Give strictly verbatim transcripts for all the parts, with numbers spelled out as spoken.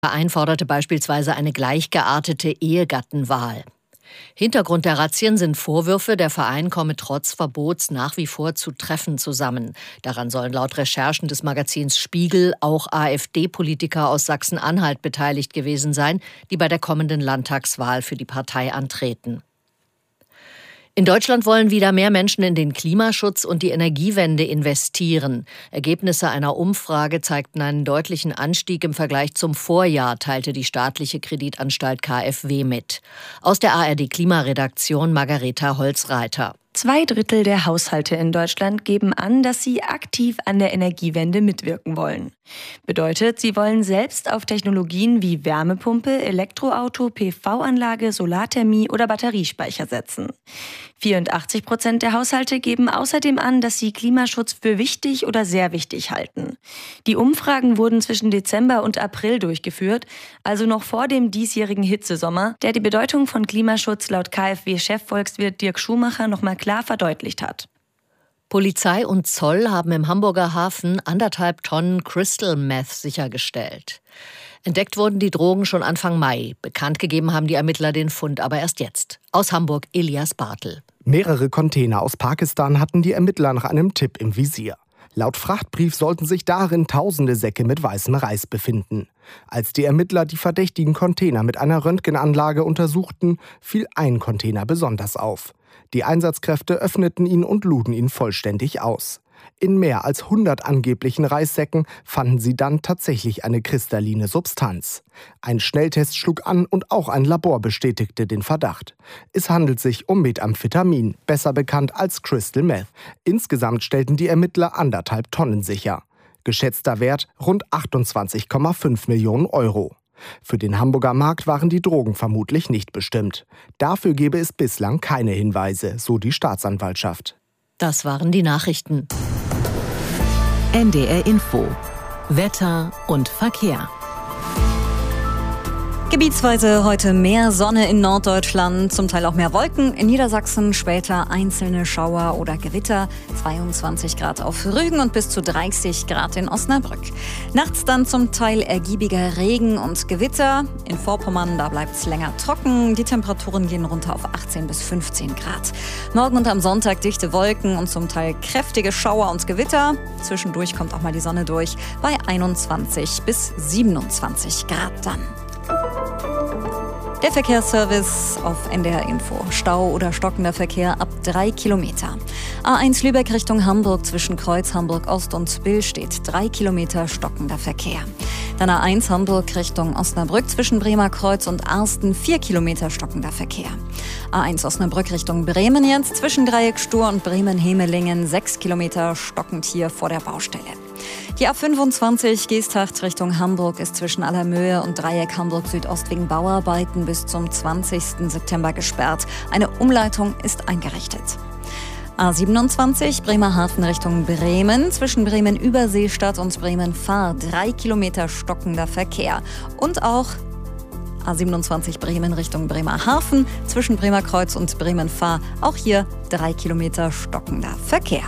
Verein forderte beispielsweise eine gleichgeartete Ehegattenwahl. Hintergrund der Razzien sind Vorwürfe, der Verein komme trotz Verbots nach wie vor zu Treffen zusammen. Daran sollen laut Recherchen des Magazins Spiegel auch AfD-Politiker aus Sachsen-Anhalt beteiligt gewesen sein, die bei der kommenden Landtagswahl für die Partei antreten. In Deutschland wollen wieder mehr Menschen in den Klimaschutz und die Energiewende investieren. Ergebnisse einer Umfrage zeigten einen deutlichen Anstieg im Vergleich zum Vorjahr, teilte die staatliche Kreditanstalt K f W mit. Aus der A R D-Klimaredaktion Margareta Holzreiter. Zwei Drittel der Haushalte in Deutschland geben an, dass sie aktiv an der Energiewende mitwirken wollen. Bedeutet, sie wollen selbst auf Technologien wie Wärmepumpe, Elektroauto, P V-Anlage, Solarthermie oder Batteriespeicher setzen. vierundachtzig Prozent der Haushalte geben außerdem an, dass sie Klimaschutz für wichtig oder sehr wichtig halten. Die Umfragen wurden zwischen Dezember und April durchgeführt, also noch vor dem diesjährigen Hitzesommer, der die Bedeutung von Klimaschutz laut K f W-Chefvolkswirt Dirk Schumacher noch mal klar verdeutlicht hat. Polizei und Zoll haben im Hamburger Hafen anderthalb Tonnen Crystal Meth sichergestellt. Entdeckt wurden die Drogen schon Anfang Mai. Bekannt gegeben haben die Ermittler den Fund aber erst jetzt. Aus Hamburg Elias Bartel. Mehrere Container aus Pakistan hatten die Ermittler nach einem Tipp im Visier. Laut Frachtbrief sollten sich darin tausende Säcke mit weißem Reis befinden. Als die Ermittler die verdächtigen Container mit einer Röntgenanlage untersuchten, fiel ein Container besonders auf. Die Einsatzkräfte öffneten ihn und luden ihn vollständig aus. In mehr als hundert angeblichen Reissäcken fanden sie dann tatsächlich eine kristalline Substanz. Ein Schnelltest schlug an und auch ein Labor bestätigte den Verdacht. Es handelt sich um Methamphetamin, besser bekannt als Crystal Meth. Insgesamt stellten die Ermittler anderthalb Tonnen sicher. Geschätzter Wert rund achtundzwanzig Komma fünf Millionen Euro. Für den Hamburger Markt waren die Drogen vermutlich nicht bestimmt. Dafür gebe es bislang keine Hinweise, so die Staatsanwaltschaft. Das waren die Nachrichten. N D R Info. Wetter und Verkehr. Gebietsweise heute mehr Sonne in Norddeutschland, zum Teil auch mehr Wolken. In Niedersachsen später einzelne Schauer oder Gewitter. zweiundzwanzig Grad auf Rügen und bis zu dreißig Grad in Osnabrück. Nachts dann zum Teil ergiebiger Regen und Gewitter. In Vorpommern, da bleibt es länger trocken. Die Temperaturen gehen runter auf achtzehn bis fünfzehn Grad. Morgen und am Sonntag dichte Wolken und zum Teil kräftige Schauer und Gewitter. Zwischendurch kommt auch mal die Sonne durch bei einundzwanzig bis siebenundzwanzig Grad dann. Der Verkehrsservice auf N D R Info. Stau oder stockender Verkehr ab drei Kilometer. A eins Lübeck Richtung Hamburg zwischen Kreuz Hamburg-Ost und Bill steht drei Kilometer stockender Verkehr. Dann A eins Hamburg Richtung Osnabrück zwischen Bremer Kreuz und Arsten vier Kilometer stockender Verkehr. A eins Osnabrück Richtung Bremen jetzt zwischen Dreieck Stur und Bremen-Hemelingen sechs Kilometer stockend hier vor der Baustelle. Die A fünfundzwanzig Geesthacht Richtung Hamburg ist zwischen Allermöhe und Dreieck Hamburg Südost wegen Bauarbeiten bis zum zwanzigsten September gesperrt. Eine Umleitung ist eingerichtet. A siebenundzwanzig Bremerhaven Richtung Bremen zwischen Bremen-Überseestadt und Bremen-Fahr drei Kilometer stockender Verkehr. Und auch A siebenundzwanzig Bremen Richtung Bremerhaven zwischen Bremerkreuz und Bremen-Fahr. Auch hier drei Kilometer stockender Verkehr.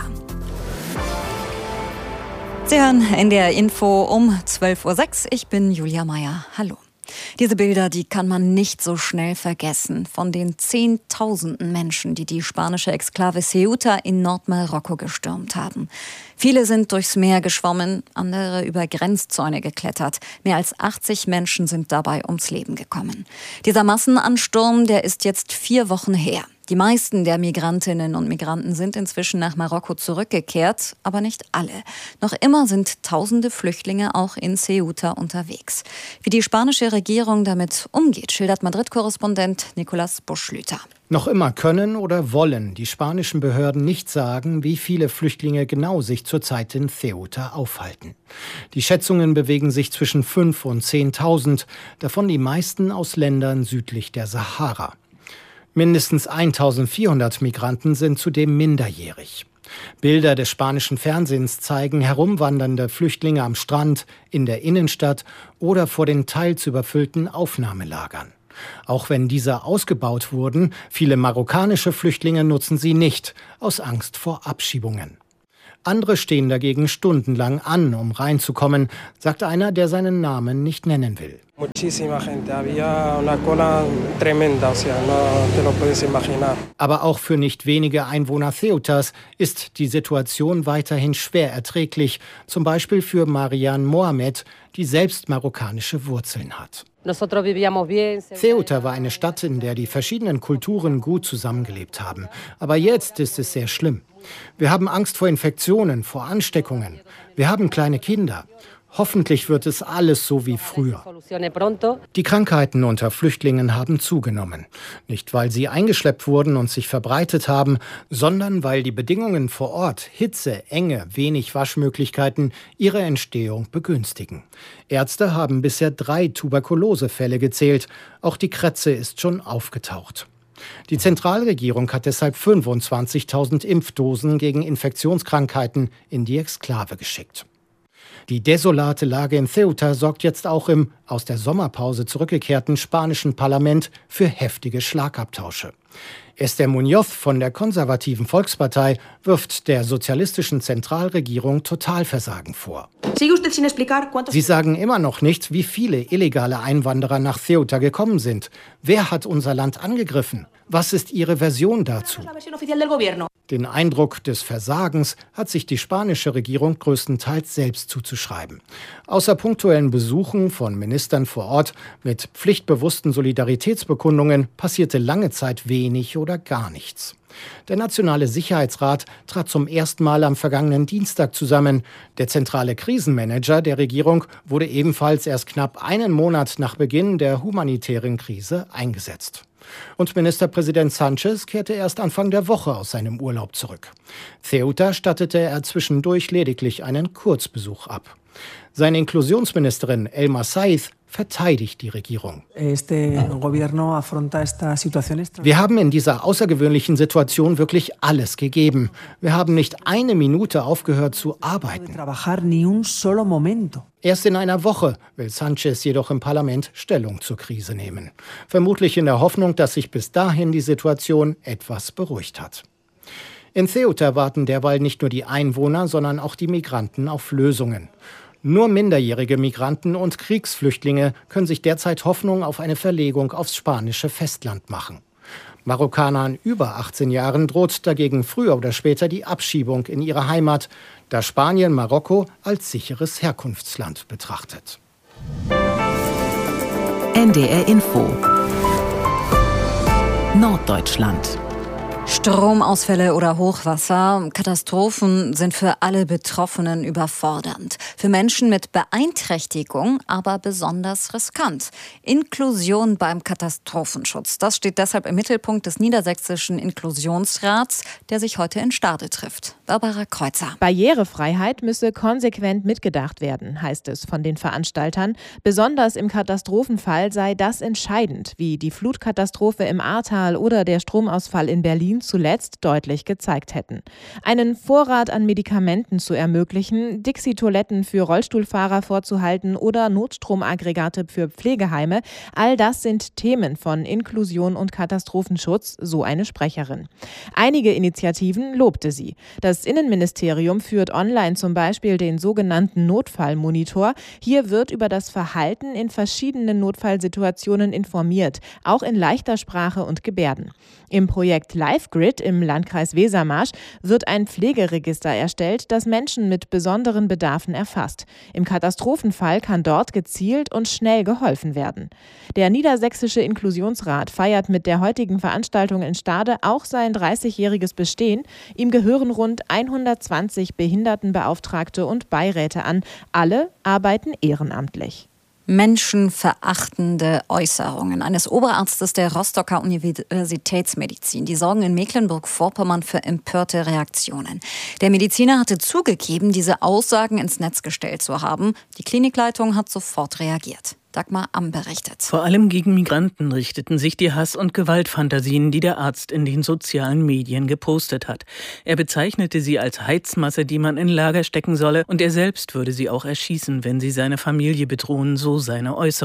Sie hören N D R Info um zwölf Uhr sechs. Ich bin Julia Meyer. Hallo. Diese Bilder, die kann man nicht so schnell vergessen. Von den Zehntausenden Menschen, die die spanische Exklave Ceuta in Nordmarokko gestürmt haben. Viele sind durchs Meer geschwommen, andere über Grenzzäune geklettert. Mehr als achtzig Menschen sind dabei ums Leben gekommen. Dieser Massenansturm, der ist jetzt vier Wochen her. Die meisten der Migrantinnen und Migranten sind inzwischen nach Marokko zurückgekehrt, aber nicht alle. Noch immer sind tausende Flüchtlinge auch in Ceuta unterwegs. Wie die spanische Regierung damit umgeht, schildert Madrid-Korrespondent Nicolas Buschlüter. Noch immer können oder wollen die spanischen Behörden nicht sagen, wie viele Flüchtlinge genau sich zurzeit in Ceuta aufhalten. Die Schätzungen bewegen sich zwischen fünf und zehntausend, davon die meisten aus Ländern südlich der Sahara. Mindestens eintausendvierhundert Migranten sind zudem minderjährig. Bilder des spanischen Fernsehens zeigen herumwandernde Flüchtlinge am Strand, in der Innenstadt oder vor den teils überfüllten Aufnahmelagern. Auch wenn diese ausgebaut wurden, viele marokkanische Flüchtlinge nutzen sie nicht, aus Angst vor Abschiebungen. Andere stehen dagegen stundenlang an, um reinzukommen, sagt einer, der seinen Namen nicht nennen will. Aber auch für nicht wenige Einwohner Ceutas ist die Situation weiterhin schwer erträglich. Zum Beispiel für Marian Mohamed, die selbst marokkanische Wurzeln hat. Ceuta war eine Stadt, in der die verschiedenen Kulturen gut zusammengelebt haben. Aber jetzt ist es sehr schlimm. Wir haben Angst vor Infektionen, vor Ansteckungen. Wir haben kleine Kinder. Hoffentlich wird es alles so wie früher. Die Krankheiten unter Flüchtlingen haben zugenommen. Nicht, weil sie eingeschleppt wurden und sich verbreitet haben, sondern weil die Bedingungen vor Ort, Hitze, Enge, wenig Waschmöglichkeiten, ihre Entstehung begünstigen. Ärzte haben bisher drei Tuberkulosefälle gezählt. Auch die Krätze ist schon aufgetaucht. Die Zentralregierung hat deshalb fünfundzwanzigtausend Impfdosen gegen Infektionskrankheiten in die Exklave geschickt. Die desolate Lage in Ceuta sorgt jetzt auch im aus der Sommerpause zurückgekehrten spanischen Parlament für heftige Schlagabtausche. Esther Muñoz von der konservativen Volkspartei wirft der sozialistischen Zentralregierung Totalversagen vor. Sie sagen immer noch nicht, wie viele illegale Einwanderer nach Ceuta gekommen sind. Wer hat unser Land angegriffen? Was ist Ihre Version dazu? Den Eindruck des Versagens hat sich die spanische Regierung größtenteils selbst zuzuschreiben. Außer punktuellen Besuchen von Ministern vor Ort mit pflichtbewussten Solidaritätsbekundungen passierte lange Zeit wenig oder gar nichts. Der Nationale Sicherheitsrat trat zum ersten Mal am vergangenen Dienstag zusammen. Der zentrale Krisenmanager der Regierung wurde ebenfalls erst knapp einen Monat nach Beginn der humanitären Krise eingesetzt. Und Ministerpräsident Sánchez kehrte erst Anfang der Woche aus seinem Urlaub zurück. Ceuta stattete er zwischendurch lediglich einen Kurzbesuch ab. Seine Inklusionsministerin Elma Saiz verteidigt die Regierung. Wir haben in dieser außergewöhnlichen Situation wirklich alles gegeben. Wir haben nicht eine Minute aufgehört zu arbeiten. Erst in einer Woche will Sánchez jedoch im Parlament Stellung zur Krise nehmen. Vermutlich in der Hoffnung, dass sich bis dahin die Situation etwas beruhigt hat. In Ceuta warten derweil nicht nur die Einwohner, sondern auch die Migranten auf Lösungen. Nur minderjährige Migranten und Kriegsflüchtlinge können sich derzeit Hoffnung auf eine Verlegung aufs spanische Festland machen. Marokkanern über achtzehn Jahren droht dagegen früher oder später die Abschiebung in ihre Heimat, da Spanien Marokko als sicheres Herkunftsland betrachtet. N D R Info Norddeutschland. Stromausfälle oder Hochwasser, Katastrophen sind für alle Betroffenen überfordernd. Für Menschen mit Beeinträchtigung aber besonders riskant. Inklusion beim Katastrophenschutz. Das steht deshalb im Mittelpunkt des Niedersächsischen Inklusionsrats, der sich heute in Stade trifft. Barbara Kreuzer. Barrierefreiheit müsse konsequent mitgedacht werden, heißt es von den Veranstaltern. Besonders im Katastrophenfall sei das entscheidend, wie die Flutkatastrophe im Ahrtal oder der Stromausfall in Berlin zuletzt deutlich gezeigt hätten. Einen Vorrat an Medikamenten zu ermöglichen, Dixie-Toiletten für Rollstuhlfahrer vorzuhalten oder Notstromaggregate für Pflegeheime, all das sind Themen von Inklusion und Katastrophenschutz, so eine Sprecherin. Einige Initiativen lobte sie. Das Innenministerium führt online zum Beispiel den sogenannten Notfallmonitor. Hier wird über das Verhalten in verschiedenen Notfallsituationen informiert, auch in leichter Sprache und Gebärden. Im Projekt LiveGrid im Landkreis Wesermarsch wird ein Pflegeregister erstellt, das Menschen mit besonderen Bedarfen erfasst. Im Katastrophenfall kann dort gezielt und schnell geholfen werden. Der Niedersächsische Inklusionsrat feiert mit der heutigen Veranstaltung in Stade auch sein dreißigjähriges Bestehen. Ihm gehören rund hundertzwanzig Behindertenbeauftragte und Beiräte an. Alle arbeiten ehrenamtlich. Menschenverachtende Äußerungen eines Oberarztes der Rostocker Universitätsmedizin, die sorgen in Mecklenburg-Vorpommern für empörte Reaktionen. Der Mediziner hatte zugegeben, diese Aussagen ins Netz gestellt zu haben. Die Klinikleitung hat sofort reagiert. Dagmar Amm berichtet. Vor allem gegen Migranten richteten sich die Hass- und Gewaltfantasien, die der Arzt in den sozialen Medien gepostet hat. Er bezeichnete sie als Heizmasse, die man in Lager stecken solle, und er selbst würde sie auch erschießen, wenn sie seine Familie bedrohen, so seine Äußerungen.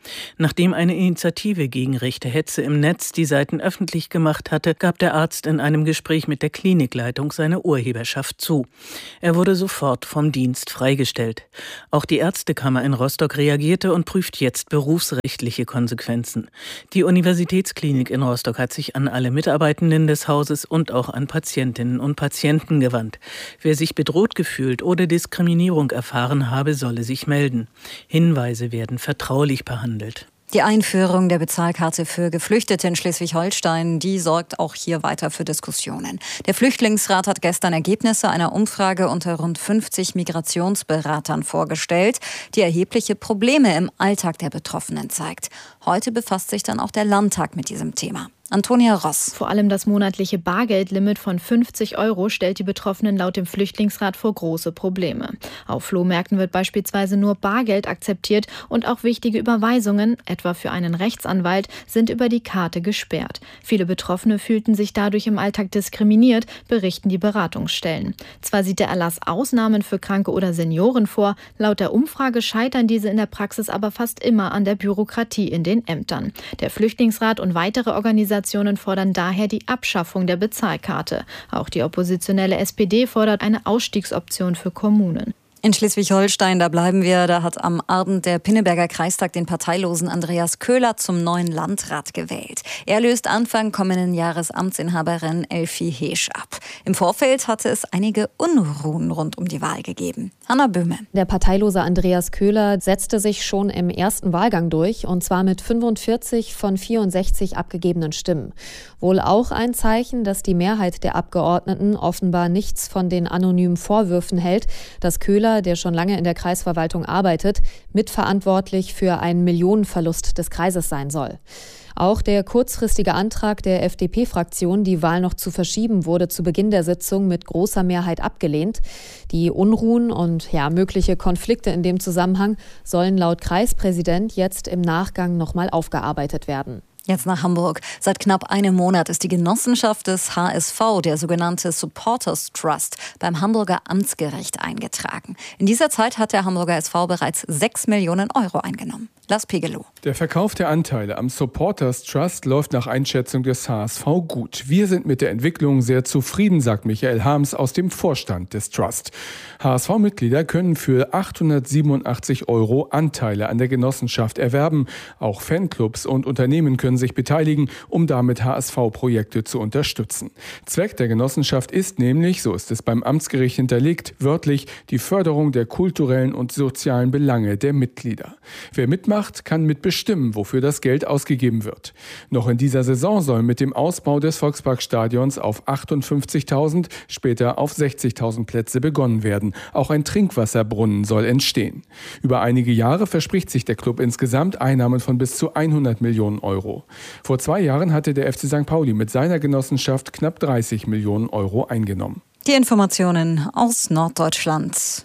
Nachdem eine Initiative gegen rechte Hetze im Netz die Seiten öffentlich gemacht hatte, gab der Arzt in einem Gespräch mit der Klinikleitung seine Urheberschaft zu. Er wurde sofort vom Dienst freigestellt. Auch die Ärztekammer in Rostock reagierte und prüft jetzt berufsrechtliche Konsequenzen. Die Universitätsklinik in Rostock hat sich an alle Mitarbeitenden des Hauses und auch an Patientinnen und Patienten gewandt. Wer sich bedroht gefühlt oder Diskriminierung erfahren habe, solle sich melden. Hinweise werden vertraulich behandelt. Die Einführung der Bezahlkarte für Geflüchtete in Schleswig-Holstein, die sorgt auch hier weiter für Diskussionen. Der Flüchtlingsrat hat gestern Ergebnisse einer Umfrage unter rund fünfzig Migrationsberatern vorgestellt, die erhebliche Probleme im Alltag der Betroffenen zeigt. Heute befasst sich dann auch der Landtag mit diesem Thema. Antonia Ross. Vor allem das monatliche Bargeldlimit von fünfzig Euro stellt die Betroffenen laut dem Flüchtlingsrat vor große Probleme. Auf Flohmärkten wird beispielsweise nur Bargeld akzeptiert und auch wichtige Überweisungen, etwa für einen Rechtsanwalt, sind über die Karte gesperrt. Viele Betroffene fühlten sich dadurch im Alltag diskriminiert, berichten die Beratungsstellen. Zwar sieht der Erlass Ausnahmen für Kranke oder Senioren vor, laut der Umfrage scheitern diese in der Praxis aber fast immer an der Bürokratie in den Ämtern. Der Flüchtlingsrat und weitere Organisationen fordern daher die Abschaffung der Bezahlkarte. Auch die oppositionelle S P D fordert eine Ausstiegsoption für Kommunen. In Schleswig-Holstein, da bleiben wir, da hat am Abend der Pinneberger Kreistag den parteilosen Andreas Köhler zum neuen Landrat gewählt. Er löst Anfang kommenden Jahres Amtsinhaberin Elfie Heesch ab. Im Vorfeld hatte es einige Unruhen rund um die Wahl gegeben. Hanna Böhme. Der parteilose Andreas Köhler setzte sich schon im ersten Wahlgang durch, und zwar mit fünfundvierzig von vierundsechzig abgegebenen Stimmen. Wohl auch ein Zeichen, dass die Mehrheit der Abgeordneten offenbar nichts von den anonymen Vorwürfen hält, dass Köhler, der schon lange in der Kreisverwaltung arbeitet, mitverantwortlich für einen Millionenverlust des Kreises sein soll. Auch der kurzfristige Antrag der F D P-Fraktion, die Wahl noch zu verschieben, wurde zu Beginn der Sitzung mit großer Mehrheit abgelehnt. Die Unruhen und ja, mögliche Konflikte in dem Zusammenhang sollen laut Kreispräsident jetzt im Nachgang nochmal aufgearbeitet werden. Jetzt nach Hamburg. Seit knapp einem Monat ist die Genossenschaft des H S V, der sogenannte Supporters Trust, beim Hamburger Amtsgericht eingetragen. In dieser Zeit hat der Hamburger S V bereits sechs Millionen Euro eingenommen. Lars Pegelow. Der Verkauf der Anteile am Supporters Trust läuft nach Einschätzung des H S V gut. Wir sind mit der Entwicklung sehr zufrieden, sagt Michael Harms aus dem Vorstand des Trust. H S V-Mitglieder können für achthundertsiebenundachtzig Euro Anteile an der Genossenschaft erwerben. Auch Fanclubs und Unternehmen können sich beteiligen, um damit H S V-Projekte zu unterstützen. Zweck der Genossenschaft ist nämlich, so ist es beim Amtsgericht hinterlegt, wörtlich die Förderung der kulturellen und sozialen Belange der Mitglieder. Wer mitmacht, kann mitbestimmen, wofür das Geld ausgegeben wird. Noch in dieser Saison soll mit dem Ausbau des Volksparkstadions auf achtundfünfzigtausend, später auf sechzigtausend Plätze begonnen werden. Auch ein Trinkwasserbrunnen soll entstehen. Über einige Jahre verspricht sich der Club insgesamt Einnahmen von bis zu hundert Millionen Euro. Vor zwei Jahren hatte der F C Sankt Pauli mit seiner Genossenschaft knapp dreißig Millionen Euro eingenommen. Die Informationen aus Norddeutschland.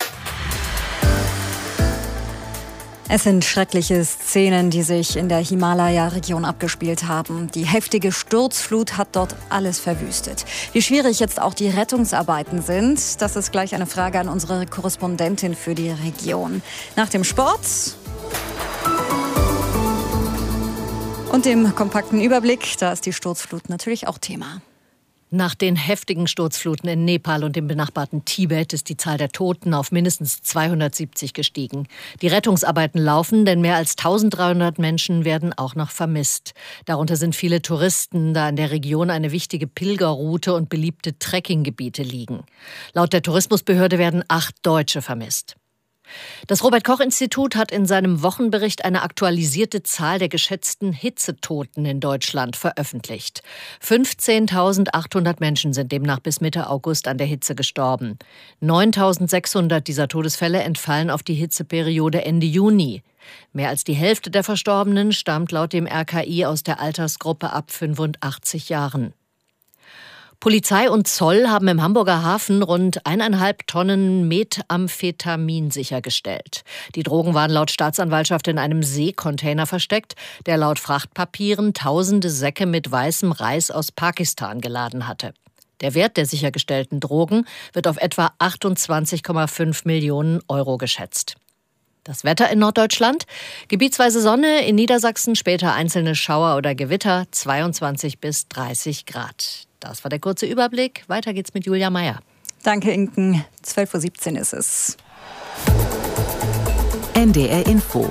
Es sind schreckliche Szenen, die sich in der Himalaya-Region abgespielt haben. Die heftige Sturzflut hat dort alles verwüstet. Wie schwierig jetzt auch die Rettungsarbeiten sind, das ist gleich eine Frage an unsere Korrespondentin für die Region. Nach dem Sport und dem kompakten Überblick, da ist die Sturzflut natürlich auch Thema. Nach den heftigen Sturzfluten in Nepal und dem benachbarten Tibet ist die Zahl der Toten auf mindestens zweihundertsiebzig gestiegen. Die Rettungsarbeiten laufen, denn mehr als dreizehnhundert Menschen werden auch noch vermisst. Darunter sind viele Touristen, da in der Region eine wichtige Pilgerroute und beliebte Trekkinggebiete liegen. Laut der Tourismusbehörde werden acht Deutsche vermisst. Das Robert-Koch-Institut hat in seinem Wochenbericht eine aktualisierte Zahl der geschätzten Hitzetoten in Deutschland veröffentlicht. fünfzehntausendachthundert Menschen sind demnach bis Mitte August an der Hitze gestorben. neuntausendsechshundert dieser Todesfälle entfallen auf die Hitzeperiode Ende Juni. Mehr als die Hälfte der Verstorbenen stammt laut dem R K I aus der Altersgruppe ab fünfundachtzig Jahren. Polizei und Zoll haben im Hamburger Hafen rund eineinhalb Tonnen Methamphetamin sichergestellt. Die Drogen waren laut Staatsanwaltschaft in einem Seekontainer versteckt, der laut Frachtpapieren tausende Säcke mit weißem Reis aus Pakistan geladen hatte. Der Wert der sichergestellten Drogen wird auf etwa achtundzwanzig Komma fünf Millionen Euro geschätzt. Das Wetter in Norddeutschland. Gebietsweise Sonne, in Niedersachsen später einzelne Schauer oder Gewitter, zweiundzwanzig bis dreißig Grad. Das war der kurze Überblick. Weiter geht's mit Julia Meyer. Danke, Inken. zwölf Uhr siebzehn ist es. N D R Info.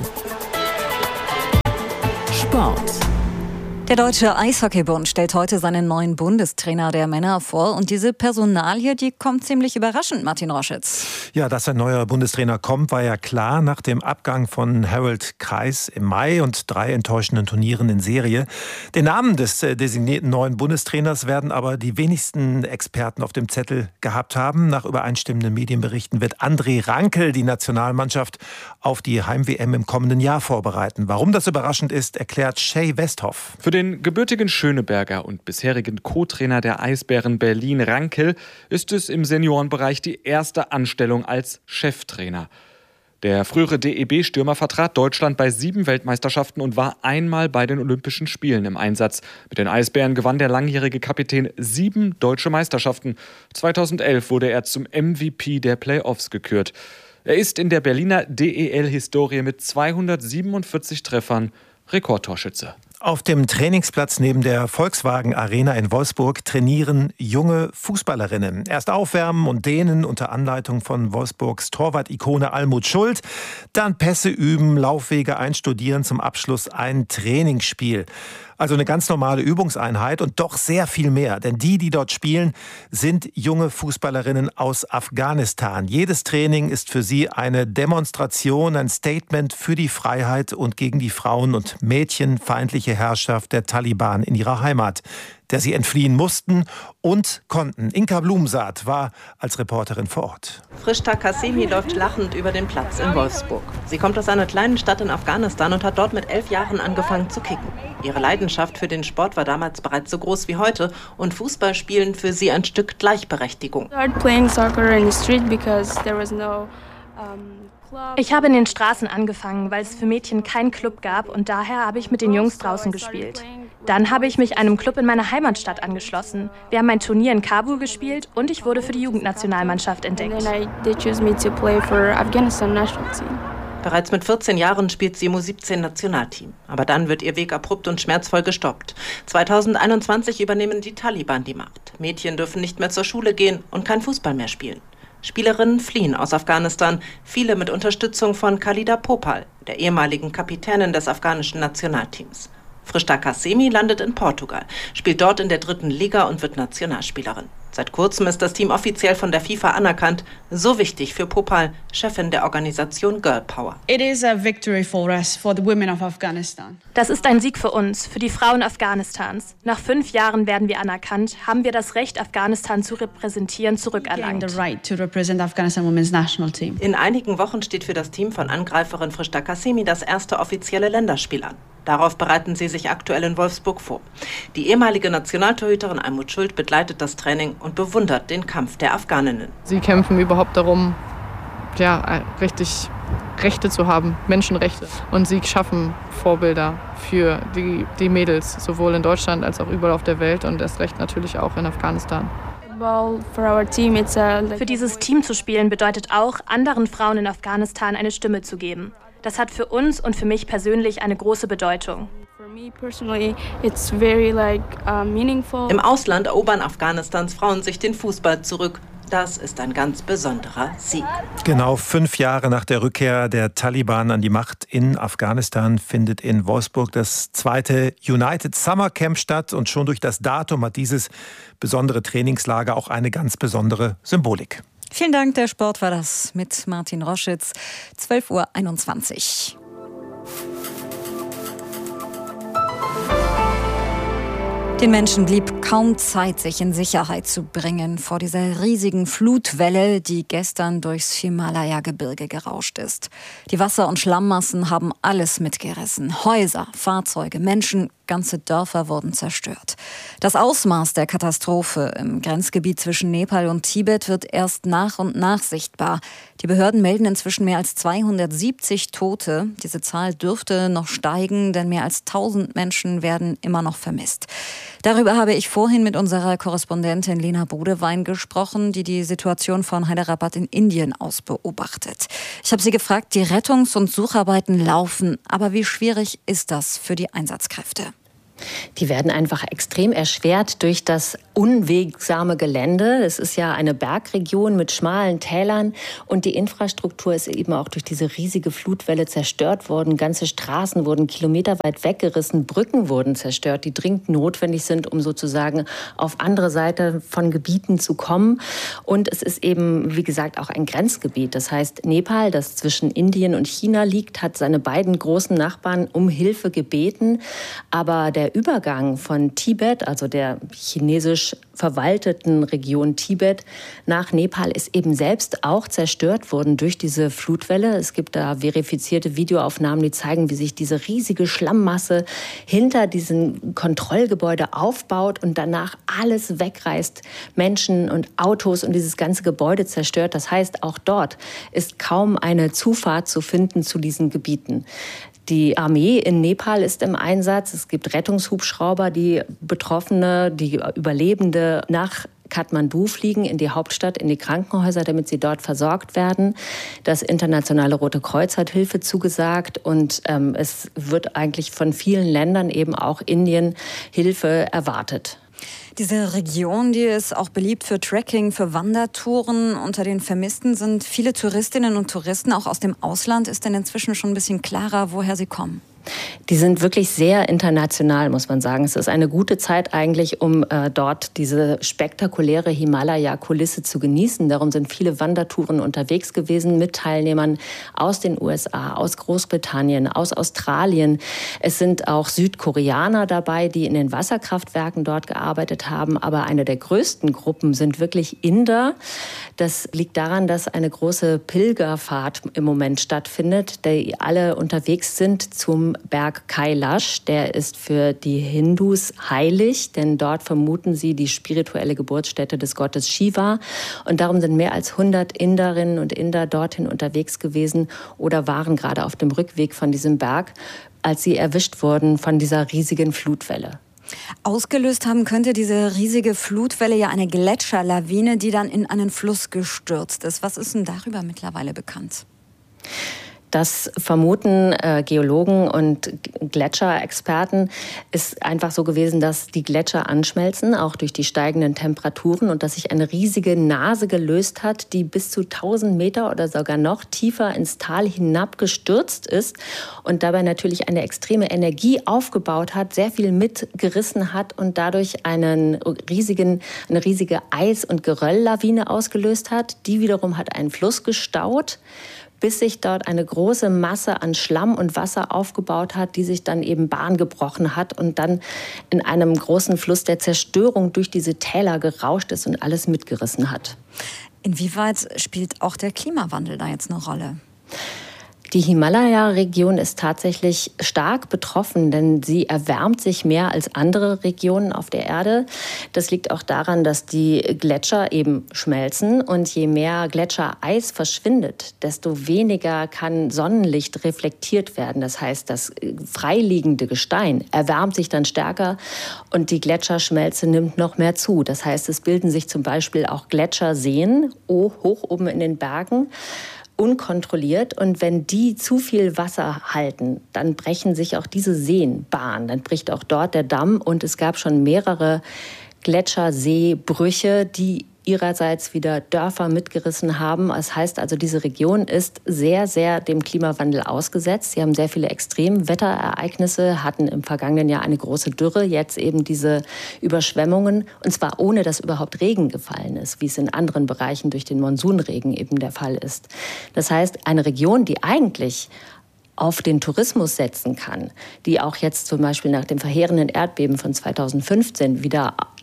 Sport. Der Deutsche Eishockeybund stellt heute seinen neuen Bundestrainer der Männer vor. Und diese Personalie, die kommt ziemlich überraschend, Martin Roschitz. Ja, dass ein neuer Bundestrainer kommt, war ja klar nach dem Abgang von Harold Kreis im Mai und drei enttäuschenden Turnieren in Serie. Den Namen des designierten neuen Bundestrainers werden aber die wenigsten Experten auf dem Zettel gehabt haben. Nach übereinstimmenden Medienberichten wird André Rankel die Nationalmannschaft auf die Heim-W M im kommenden Jahr vorbereiten. Warum das überraschend ist, erklärt Shay Westhoff. Für den gebürtigen Schöneberger und bisherigen Co-Trainer der Eisbären Berlin Rankel ist es im Seniorenbereich die erste Anstellung als Cheftrainer. Der frühere D E B-Stürmer vertrat Deutschland bei sieben Weltmeisterschaften und war einmal bei den Olympischen Spielen im Einsatz. Mit den Eisbären gewann der langjährige Kapitän sieben deutsche Meisterschaften. zweitausendelf wurde er zum M V P der Playoffs gekürt. Er ist in der Berliner D E L-Historie mit zweihundertsiebenundvierzig Treffern Rekordtorschütze. Auf dem Trainingsplatz neben der Volkswagen Arena in Wolfsburg trainieren junge Fußballerinnen. Erst aufwärmen und dehnen unter Anleitung von Wolfsburgs Torwart-Ikone Almut Schuld. Dann Pässe üben, Laufwege einstudieren, zum Abschluss ein Trainingsspiel. Also eine ganz normale Übungseinheit und doch sehr viel mehr. Denn die, die dort spielen, sind junge Fußballerinnen aus Afghanistan. Jedes Training ist für sie eine Demonstration, ein Statement für die Freiheit und gegen die Frauen- und mädchenfeindliche Herrschaft der Taliban in ihrer Heimat, der sie entfliehen mussten und konnten. Inka Blumensaat war als Reporterin vor Ort. Frishta Qasemi läuft lachend über den Platz in Wolfsburg. Sie kommt aus einer kleinen Stadt in Afghanistan und hat dort mit elf Jahren angefangen zu kicken. Ihre Leidenschaft für den Sport war damals bereits so groß wie heute und Fußballspielen für sie ein Stück Gleichberechtigung. Ich habe in den Straßen angefangen, weil es für Mädchen keinen Club gab und daher habe ich mit den Jungs draußen gespielt. Dann habe ich mich einem Club in meiner Heimatstadt angeschlossen. Wir haben ein Turnier in Kabul gespielt und ich wurde für die Jugendnationalmannschaft entdeckt. Bereits mit vierzehn Jahren spielt sie im U siebzehn Nationalteam. Aber dann wird ihr Weg abrupt und schmerzvoll gestoppt. zweitausendeinundzwanzig übernehmen die Taliban die Macht. Mädchen dürfen nicht mehr zur Schule gehen und kein Fußball mehr spielen. Spielerinnen fliehen aus Afghanistan, viele mit Unterstützung von Khalida Popal, der ehemaligen Kapitänin des afghanischen Nationalteams. Frishta Qasemi landet in Portugal, spielt dort in der dritten Liga und wird Nationalspielerin. Seit kurzem ist das Team offiziell von der FIFA anerkannt. So wichtig für Popal, Chefin der Organisation Girl Power. Das ist ein Sieg für uns, für die Frauen Afghanistans. Nach fünf Jahren werden wir anerkannt, haben wir das Recht, Afghanistan zu repräsentieren, zurückerlangt. In einigen Wochen steht für das Team von Angreiferin Frishta Qasemi das erste offizielle Länderspiel an. Darauf bereiten sie sich aktuell in Wolfsburg vor. Die ehemalige Nationaltorhüterin Almut Schuld begleitet das Training und bewundert den Kampf der Afghaninnen. Sie kämpfen überhaupt darum, ja, richtig Rechte zu haben, Menschenrechte. Und sie schaffen Vorbilder für die, die Mädels, sowohl in Deutschland als auch überall auf der Welt und erst recht natürlich auch in Afghanistan. Für dieses Team zu spielen bedeutet auch, anderen Frauen in Afghanistan eine Stimme zu geben. Das hat für uns und für mich persönlich eine große Bedeutung. Im Ausland erobern Afghanistans Frauen sich den Fußball zurück. Das ist ein ganz besonderer Sieg. Genau fünf Jahre nach der Rückkehr der Taliban an die Macht in Afghanistan findet in Wolfsburg das zweite United Summer Camp statt. Und schon durch das Datum hat dieses besondere Trainingslager auch eine ganz besondere Symbolik. Vielen Dank, der Sport war das mit Martin Roschitz, zwölf Uhr einundzwanzig. Den Menschen blieb kaum Zeit, sich in Sicherheit zu bringen vor dieser riesigen Flutwelle, die gestern durchs Himalaya-Gebirge gerauscht ist. Die Wasser- und Schlammmassen haben alles mitgerissen. Häuser, Fahrzeuge, Menschen, ganze Dörfer wurden zerstört. Das Ausmaß der Katastrophe im Grenzgebiet zwischen Nepal und Tibet wird erst nach und nach sichtbar. Die Behörden melden inzwischen mehr als zweihundertsiebzig Tote. Diese Zahl dürfte noch steigen, denn mehr als tausend Menschen werden immer noch vermisst. Darüber habe ich vorhin mit unserer Korrespondentin Lena Bodewein gesprochen, die die Situation von Hyderabad in Indien aus beobachtet. Ich habe sie gefragt, die Rettungs- und Sucharbeiten laufen, aber wie schwierig ist das für die Einsatzkräfte? Die werden einfach extrem erschwert durch das unwegsame Gelände. Es ist ja eine Bergregion mit schmalen Tälern und die Infrastruktur ist eben auch durch diese riesige Flutwelle zerstört worden. Ganze Straßen wurden kilometerweit weggerissen, Brücken wurden zerstört, die dringend notwendig sind, um sozusagen auf andere Seite von Gebieten zu kommen. Und es ist eben, wie gesagt, auch ein Grenzgebiet. Das heißt, Nepal, das zwischen Indien und China liegt, hat seine beiden großen Nachbarn um Hilfe gebeten. Aber der Übergang von Tibet, also der chinesisch verwalteten Region Tibet, nach Nepal ist eben selbst auch zerstört worden durch diese Flutwelle. Es gibt da verifizierte Videoaufnahmen, die zeigen, wie sich diese riesige Schlammmasse hinter diesem Kontrollgebäude aufbaut und danach alles wegreißt, Menschen und Autos und dieses ganze Gebäude zerstört. Das heißt, auch dort ist kaum eine Zufahrt zu finden zu diesen Gebieten. Die Armee in Nepal ist im Einsatz. Es gibt Rettungshubschrauber, die Betroffene, die Überlebende nach Kathmandu fliegen, in die Hauptstadt, in die Krankenhäuser, damit sie dort versorgt werden. Das Internationale Rote Kreuz hat Hilfe zugesagt und ähm, es wird eigentlich von vielen Ländern, eben auch Indien, Hilfe erwartet. Diese Region, die ist auch beliebt für Trekking, für Wandertouren. Unter den Vermissten sind viele Touristinnen und Touristen, auch aus dem Ausland. Ist denn inzwischen schon ein bisschen klarer, woher sie kommen? Die sind wirklich sehr international, muss man sagen. Es ist eine gute Zeit eigentlich, um äh, dort diese spektakuläre Himalaya-Kulisse zu genießen. Darum sind viele Wandertouren unterwegs gewesen mit Teilnehmern aus den U S A, aus Großbritannien, aus Australien. Es sind auch Südkoreaner dabei, die in den Wasserkraftwerken dort gearbeitet haben. Aber eine der größten Gruppen sind wirklich Inder. Das liegt daran, dass eine große Pilgerfahrt im Moment stattfindet, die alle unterwegs sind zum Berg Kailash. Der ist für die Hindus heilig, denn dort vermuten sie die spirituelle Geburtsstätte des Gottes Shiva. Und darum sind mehr als hundert Inderinnen und Inder dorthin unterwegs gewesen oder waren gerade auf dem Rückweg von diesem Berg, als sie erwischt wurden von dieser riesigen Flutwelle. Ausgelöst haben könnte diese riesige Flutwelle ja eine Gletscherlawine, die dann in einen Fluss gestürzt ist. Was ist denn darüber mittlerweile bekannt? Das vermuten äh, Geologen und Gletscherexperten ist einfach so gewesen, dass die Gletscher anschmelzen, auch durch die steigenden Temperaturen und dass sich eine riesige Nase gelöst hat, die bis zu tausend Meter oder sogar noch tiefer ins Tal hinabgestürzt ist und dabei natürlich eine extreme Energie aufgebaut hat, sehr viel mitgerissen hat und dadurch einen riesigen, eine riesige Eis- und Gerölllawine ausgelöst hat. Die wiederum hat einen Fluss gestaut, bis sich dort eine große Masse an Schlamm und Wasser aufgebaut hat, die sich dann eben Bahn gebrochen hat und dann in einem großen Fluss der Zerstörung durch diese Täler gerauscht ist und alles mitgerissen hat. Inwieweit spielt auch der Klimawandel da jetzt eine Rolle? Die Himalaya-Region ist tatsächlich stark betroffen, denn sie erwärmt sich mehr als andere Regionen auf der Erde. Das liegt auch daran, dass die Gletscher eben schmelzen und je mehr Gletschereis verschwindet, desto weniger kann Sonnenlicht reflektiert werden. Das heißt, das freiliegende Gestein erwärmt sich dann stärker und die Gletscherschmelze nimmt noch mehr zu. Das heißt, es bilden sich zum Beispiel auch Gletscherseen hoch oben in den Bergen, unkontrolliert. Und wenn die zu viel Wasser halten, dann brechen sich auch diese Seen Bahn. Dann bricht auch dort der Damm. Und es gab schon mehrere Gletscherseebrüche, die ihrerseits wieder Dörfer mitgerissen haben. Das heißt also, diese Region ist sehr, sehr dem Klimawandel ausgesetzt. Sie haben sehr viele Extremwetterereignisse, hatten im vergangenen Jahr eine große Dürre, jetzt eben diese Überschwemmungen. Und zwar ohne, dass überhaupt Regen gefallen ist, wie es in anderen Bereichen durch den Monsunregen eben der Fall ist. Das heißt, eine Region, die eigentlich auf den Tourismus setzen kann, die auch jetzt zum Beispiel nach dem verheerenden Erdbeben von zweitausendfünfzehn wieder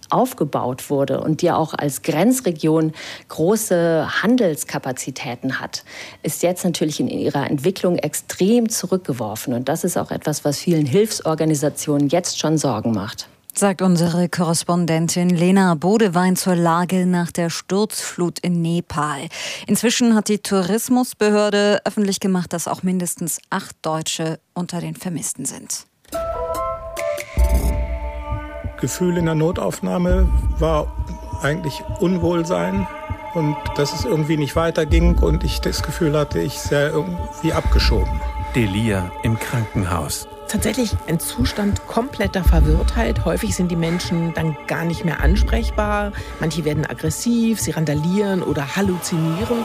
aufgebaut wurde und die auch als Grenzregion große Handelskapazitäten hat, ist jetzt natürlich in ihrer Entwicklung extrem zurückgeworfen. Und das ist auch etwas, was vielen Hilfsorganisationen jetzt schon Sorgen macht. Sagt unsere Korrespondentin Lena Bodewein zur Lage nach der Sturzflut in Nepal. Inzwischen hat die Tourismusbehörde öffentlich gemacht, dass auch mindestens acht Deutsche unter den Vermissten sind. Gefühl in der Notaufnahme war eigentlich Unwohlsein und dass es irgendwie nicht weiterging und ich das Gefühl hatte, ich sei irgendwie abgeschoben. Delia im Krankenhaus. Tatsächlich ein Zustand kompletter Verwirrtheit. Häufig sind die Menschen dann gar nicht mehr ansprechbar. Manche werden aggressiv, sie randalieren oder halluzinieren.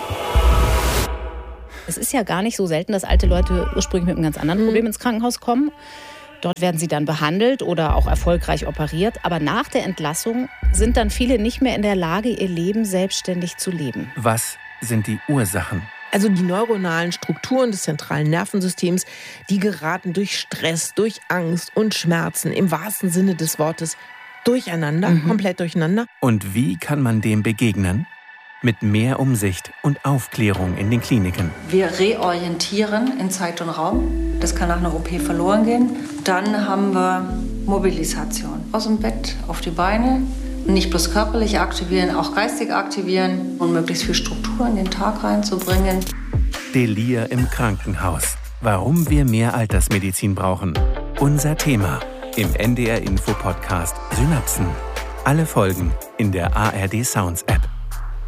Es ist ja gar nicht so selten, dass alte Leute ursprünglich mit einem ganz anderen Problem ins Krankenhaus kommen. Dort werden sie dann behandelt oder auch erfolgreich operiert. Aber nach der Entlassung sind dann viele nicht mehr in der Lage, ihr Leben selbstständig zu leben. Was sind die Ursachen? Also die neuronalen Strukturen des zentralen Nervensystems, die geraten durch Stress, durch Angst und Schmerzen im wahrsten Sinne des Wortes durcheinander, mhm. komplett durcheinander. Und wie kann man dem begegnen? Mit mehr Umsicht und Aufklärung in den Kliniken. Wir reorientieren in Zeit und Raum. Das kann nach einer O P verloren gehen. Dann haben wir Mobilisation. Aus dem Bett auf die Beine. Nicht bloß körperlich aktivieren, auch geistig aktivieren und möglichst viel Struktur in den Tag reinzubringen. Delia im Krankenhaus. Warum wir mehr Altersmedizin brauchen. Unser Thema im N D R Info Podcast Synapsen. Alle Folgen in der A R D Sounds App.